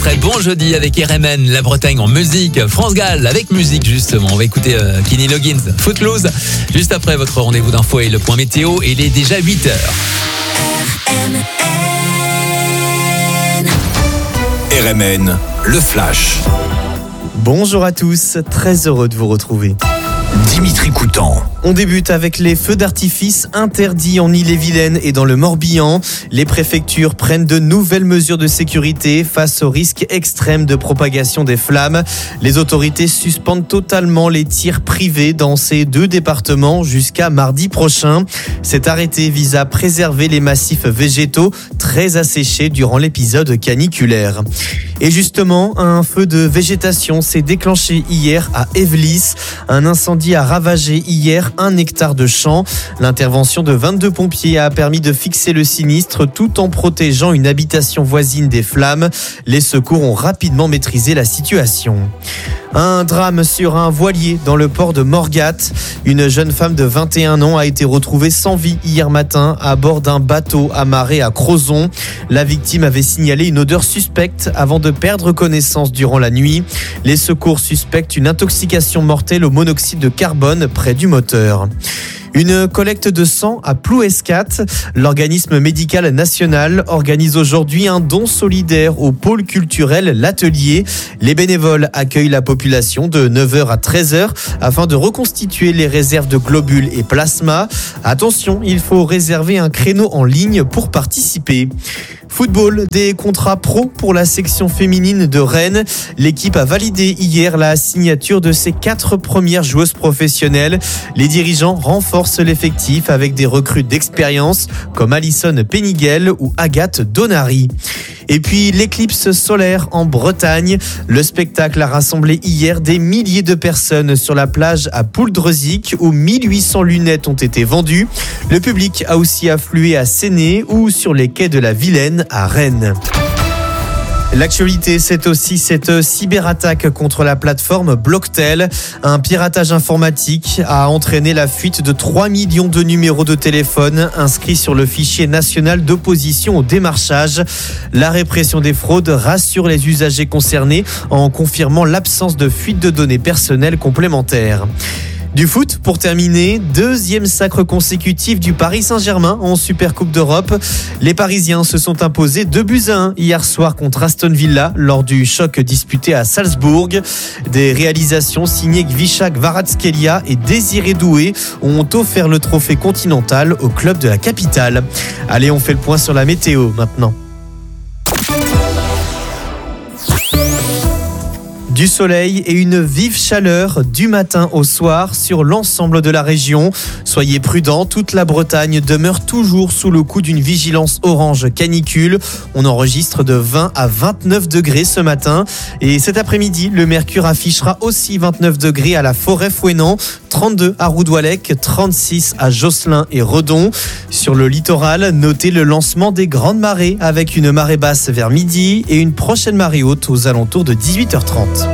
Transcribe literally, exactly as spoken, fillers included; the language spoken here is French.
Très bon jeudi avec R M N, la Bretagne en musique, France Gall avec musique justement. On va écouter euh, Kenny Loggins, Footloose. Juste après votre rendez-vous d'info et le point météo, il est déjà huit heures. R M N. R M N, le flash. Bonjour à tous, très heureux de vous retrouver. Dimitri Coutan. On débute avec les feux d'artifice interdits en Ille-et-Vilaine et dans le Morbihan. Les préfectures prennent de nouvelles mesures de sécurité face au risque extrême de propagation des flammes. Les autorités suspendent totalement les tirs privés dans ces deux départements jusqu'à mardi prochain. Cet arrêté vise à préserver les massifs végétaux très asséchés durant l'épisode caniculaire. Et justement, un feu de végétation s'est déclenché hier à Évlis. Un incendie a ravagé hier un hectare de champs. L'intervention de vingt-deux pompiers a permis de fixer le sinistre tout en protégeant une habitation voisine des flammes. Les secours ont rapidement maîtrisé la situation. Un drame sur un voilier dans le port de Morgat. Une jeune femme de vingt et un ans a été retrouvée sans vie hier matin à bord d'un bateau amarré à Crozon. La victime avait signalé une odeur suspecte avant de perdre connaissance durant la nuit. Les secours suspectent une intoxication mortelle au monoxyde de carbone près du moteur. Une collecte de sang à Plouescat. L'organisme médical national organise aujourd'hui un don solidaire au pôle culturel L'Atelier. Les bénévoles accueillent la population de neuf heures à treize heures afin de reconstituer les réserves de globules et plasma. Attention, il faut réserver un créneau en ligne pour participer. Football, des contrats pro pour la section féminine de Rennes. L'équipe a validé hier la signature de ses quatre premières joueuses professionnelles. Les dirigeants renforcent l'effectif avec des recrues d'expérience comme Alison Peniguel ou Agathe Donary. Et puis l'éclipse solaire en Bretagne. Le spectacle a rassemblé hier des milliers de personnes sur la plage à Pouldreuzic où mille huit cents lunettes ont été vendues. Le public a aussi afflué à Séné ou sur les quais de la Vilaine à Rennes. L'actualité, c'est aussi cette cyberattaque contre la plateforme Blocktel. Un piratage informatique a entraîné la fuite de trois millions de numéros de téléphone inscrits sur le fichier national d'opposition au démarchage. La répression des fraudes rassure les usagers concernés en confirmant l'absence de fuite de données personnelles complémentaires. Du foot, pour terminer, deuxième sacre consécutif du Paris Saint-Germain en Supercoupe d'Europe. Les Parisiens se sont imposés deux buts à un hier soir contre Aston Villa lors du choc disputé à Salzbourg. Des réalisations signées Gvisha Kvaratskhelia et Désiré Doué ont offert le trophée continental au club de la capitale. Allez, on fait le point sur la météo maintenant. Du soleil et une vive chaleur du matin au soir sur l'ensemble de la région. Soyez prudents, toute la Bretagne demeure toujours sous le coup d'une vigilance orange canicule. On enregistre de vingt à vingt-neuf degrés ce matin. Et cet après-midi, le mercure affichera aussi vingt-neuf degrés à la Forêt-Fouesnant, trente-deux à Roudouallec, trente-six à Josselin et Redon. Sur le littoral, notez le lancement des grandes marées avec une marée basse vers midi et une prochaine marée haute aux alentours de dix-huit heures trente.